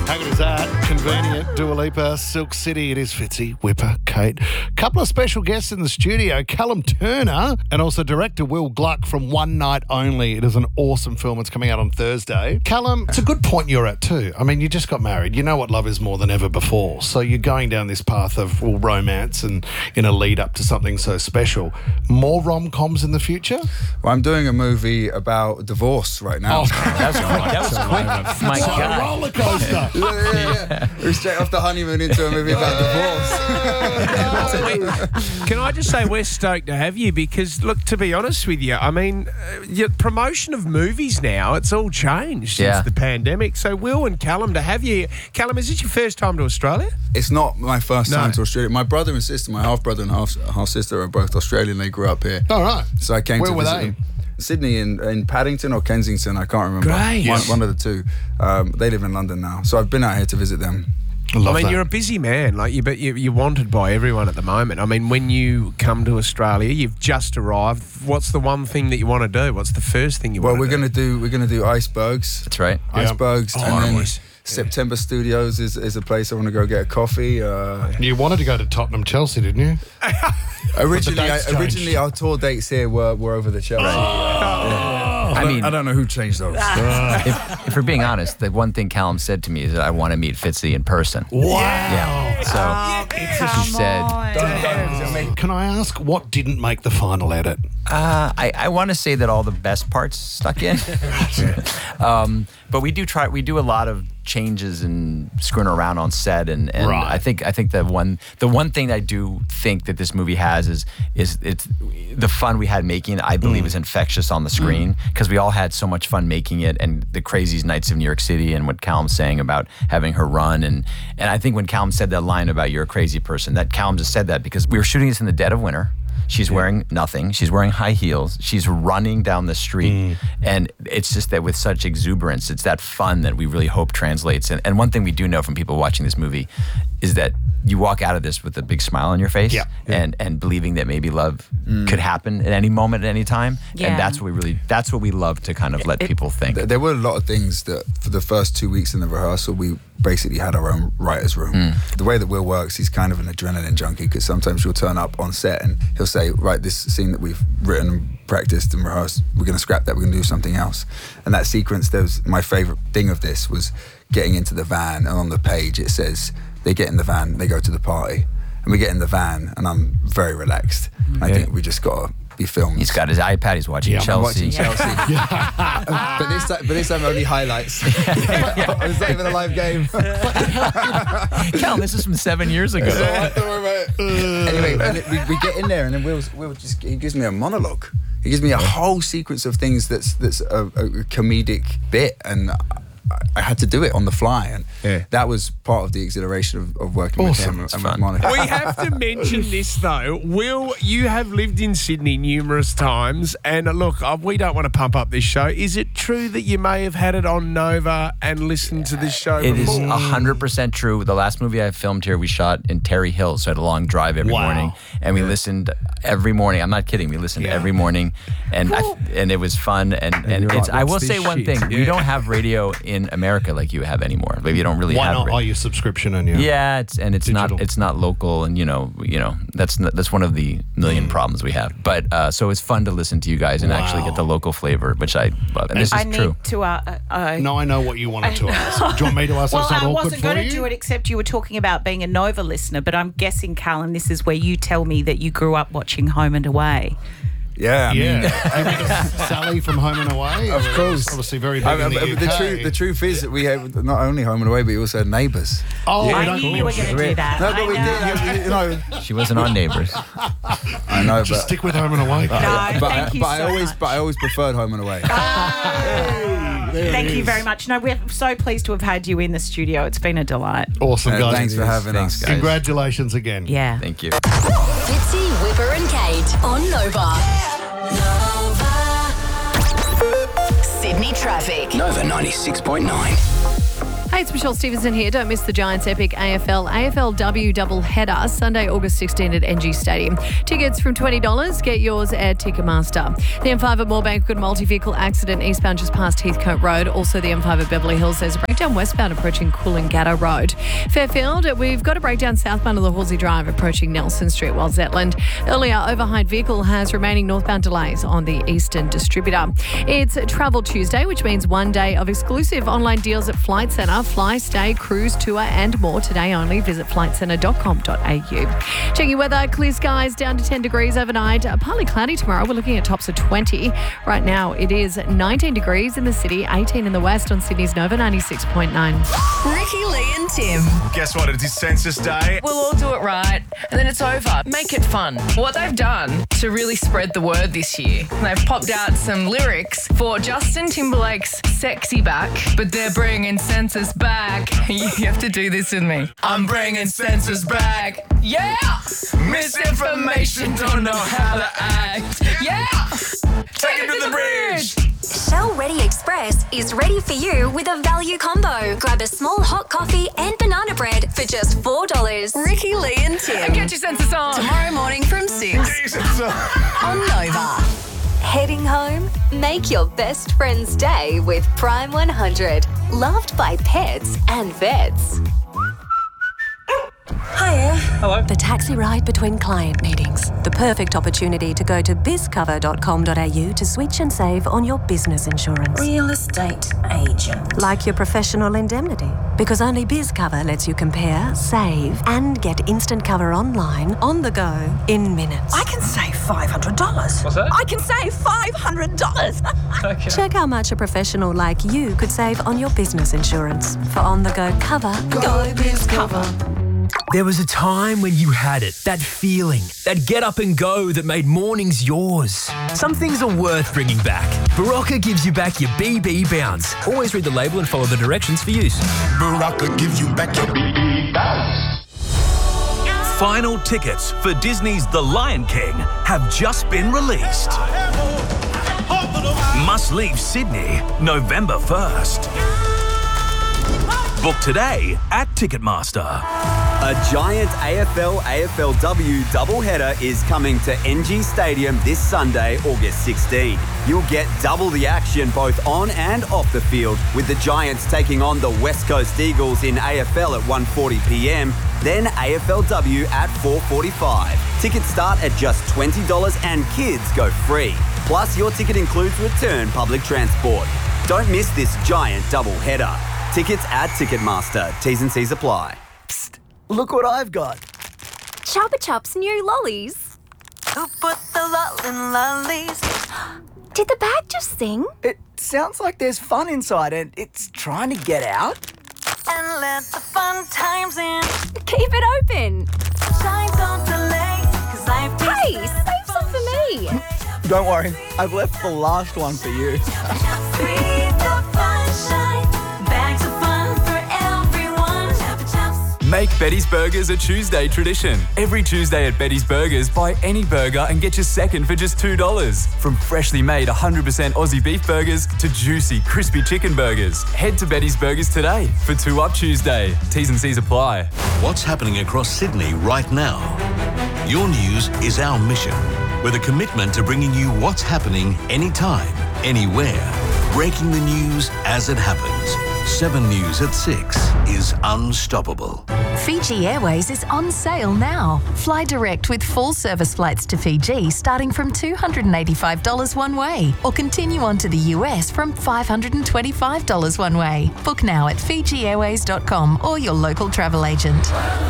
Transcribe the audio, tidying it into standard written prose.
How good is that? Convenient. Dua Lipa, Silk City. It is Fitzy, Whipper, Kate. Couple of special guests in the studio. Callum Turner and also director Will Gluck from One Night Only. It is an awesome film. It's coming out on Thursday. Callum, it's a good point you're at too. I mean, you just got married. You know what love is more than ever before. So you're going down this path of romance and in a lead up to something so special. More rom-coms in the future? Well, I'm doing a movie about divorce right now. That was quick. My God. Roller coaster. Yeah. We're straight off the honeymoon into a movie about divorce. Can I just say we're stoked to have you because, look, to be honest with you, I mean, your promotion of movies now, it's all changed since the pandemic. So Will and Callum, to have you. Callum, is it your first time to Australia? It's not my first time to Australia. My brother and sister, my half-brother and half-sister are both Australian. They grew up here. All right. So I came Where to were visit they? them. Sydney in Paddington or Kensington, I can't remember. Great. One of the two. They live in London now. So I've been out here to visit them. I love I mean, that. you're a busy man. Like you're wanted by everyone at the moment. I mean, when you come to Australia, you've just arrived. What's the one thing that you want to do? What's the first thing you want to do? We're gonna do Icebergs. That's right. Icebergs, and then nice. September Studios is a place I want to go get a coffee. You wanted to go to Tottenham, Chelsea, didn't you? Originally, our tour dates here were over the Chelsea. I don't know who changed those. If we're being honest, the one thing Callum said to me is that I want to meet Fitzy in person. Wow. Yeah. So he said, Can I ask what didn't make the final edit? I want to say that all the best parts stuck in. But we do a lot of changes and screwing around on set, and Right. I think the one thing I do think that this movie has is it's the fun we had making it, I believe is infectious on the screen because we all had so much fun making it, and the crazy nights of New York City and what Callum's saying about having her run, and I think when Callum said that line about you're a crazy person, that Callum just said that because we were shooting this in the dead of winter. She's wearing nothing. She's wearing high heels. She's running down the street. And it's just that with such exuberance, it's that fun that we really hope translates. And one thing we do know from people watching this movie is that you walk out of this with a big smile on your face and believing that maybe love could happen at any moment, at any time. Yeah. And that's what we love to kind of let people think. There were a lot of things that for the first 2 weeks in the rehearsal, we basically had our own writer's room. The way that Will works, he's kind of an adrenaline junkie because sometimes you'll turn up on set and he'll say, right, this scene that we've written and practiced and rehearsed, we're going to scrap that, we're going to do something else. And that sequence, my favorite thing of this was getting into the van, and on the page it says, they get in the van, they go to the party. And we get in the van and I'm very relaxed. I think we just got to be filmed. He's got his iPad, he's watching Chelsea. I'm watching Chelsea. But this time only highlights. It's not even a live game. Callum, this is from 7 years ago. Don't worry about it. Anyway, and we get in there and then Will just, he gives me a monologue. He gives me a whole sequence of things that's a comedic bit, and I had to do it on the fly, and that was part of the exhilaration of working with him and with Monica. We have to mention this though. Will, you have lived in Sydney numerous times, and look, we don't want to pump up this show. Is it true that you may have had it on Nova and listened to this show It is before? 100% true. The last movie I filmed here, we shot in Terry Hills, so I had a long drive every morning, and we listened every morning. I'm not kidding. We listened every morning, and and it was fun. And it's, I will say one thing: we don't have radio in America like you have anymore. Like you don't really Why have. not? Are you subscription on you? Yeah, it's Digital. not local, and you know that's one of the million problems we have. But so it's fun to listen to you guys and actually get the local flavor, which I love. And this is true. Need to. No, I know what you wanted to ask. Do you want me to ask? Well, That's not I awkward wasn't for going to you? do it, except you were talking about being a Nova listener. But I'm guessing, Callum, this is where you tell me that you grew up watching Home and Away. Yeah, I mean, Sally from Home and Away. Of course. Obviously very big in the UK. The truth is that we had not only Home and Away, but we also had Neighbours. Oh, I knew you were going to do that. No, but I we know. did. You know, She wasn't on Neighbours. I know, Just but stick with Home and Away. Thank you so much. I always preferred Home and Away. Thank you very much. No, we're so pleased to have had you in the studio. It's been a delight. Awesome, guys. Thanks for having us. guys. Congratulations again. Yeah. Thank you. Fitzy, Whipper and Kate on Nova. Sydney traffic. Nova 96.9. Hey, it's Michelle Stevenson here. Don't miss the Giants' epic AFLW doubleheader, Sunday, August 16 at NG Stadium. Tickets from $20. Get yours at Ticketmaster. The M5 at Moorebank, good multi-vehicle accident eastbound just past Heathcote Road. Also the M5 at Beverly Hills. There's a breakdown westbound approaching Coolangatta Road. Fairfield, we've got a breakdown southbound of the Halsey Drive approaching Nelson Street, while Zetland. Earlier, overhyped vehicle has remaining northbound delays on the Eastern Distributor. It's Travel Tuesday, which means one day of exclusive online deals at Flight Centre. Fly, stay, cruise, tour and more today only. Visit flightcentre.com.au. Checking weather, clear skies down to 10 degrees overnight. Partly cloudy tomorrow. We're looking at tops of 20. Right now it is 19 degrees in the city, 18 in the west on Sydney's Nova 96.9. Ricky, Lee and Tim. Guess what? It is Census Day. We'll all do it right and then it's over. Make it fun. What they've done to really spread the word this year, they've popped out some lyrics for Justin Timberlake's Sexy Back, but they're bringing census back. You have to do this with me. I'm bringing census back. Yeah! Misinformation, don't know how to act. Yeah! Take it to the bridge! Shell Ready Express is ready for you with a value combo. Grab a small hot coffee and banana bread for just $4. Ricky, Lee and Tim. Get your census on. Tomorrow morning from 6 on Nova. Heading home? Make your best friend's day with Prime 100. Loved by pets and vets. Hiya. Hello. The taxi ride between client meetings. The perfect opportunity to go to bizcover.com.au to switch and save on your business insurance. Real estate agent. Like your professional indemnity. Because only BizCover lets you compare, save, and get instant cover online, on the go, in minutes. I can save $500. What's that? I can save $500. Okay. Check how much a professional like you could save on your business insurance. For on-the-go cover, go BizCover. There was a time when you had it, that feeling, that get up and go that made mornings yours. Some things are worth bringing back. Barocca gives you back your BB bounce. Always read the label and follow the directions for use. Barocca gives you back your BB bounce. Final tickets for Disney's The Lion King have just been released. Must leave Sydney November 1st. Book today at Ticketmaster. A giant AFLW doubleheader is coming to NG Stadium this Sunday, August 16. You'll get double the action both on and off the field, with the Giants taking on the West Coast Eagles in AFL at 1:40 p.m, then AFLW at 4:45. Tickets start at just $20 and kids go free. Plus, your ticket includes return public transport. Don't miss this giant doubleheader. Tickets at Ticketmaster. T's and C's apply. Psst, look what I've got. Chupa Chups new lollies. Who put the lol in lollies? Did the bag just sing? It sounds like there's fun inside and it's trying to get out. And let the fun times in. Keep it open. Shine, don't delay, 'cause life takes Hey, save some for me. Don't worry, I've left the last one for you. Make Betty's Burgers a Tuesday tradition. Every Tuesday at Betty's Burgers, buy any burger and get your second for just $2. From freshly made 100% Aussie beef burgers to juicy, crispy chicken burgers. Head to Betty's Burgers today for 2 Up Tuesday. T's and C's apply. What's happening across Sydney right now? Your news is our mission, with a commitment to bringing you what's happening anytime, anywhere. Breaking the news as it happens. 7 News at 6 is unstoppable. Fiji Airways is on sale now. Fly direct with full service flights to Fiji starting from $285 one way, or continue on to the US from $525 one way. Book now at FijiAirways.com or your local travel agent.